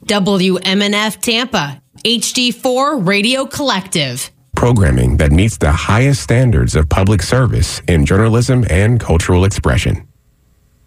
WMNF Tampa, HD4 Radio Collective. Programming that meets the highest standards of public service in journalism and cultural expression.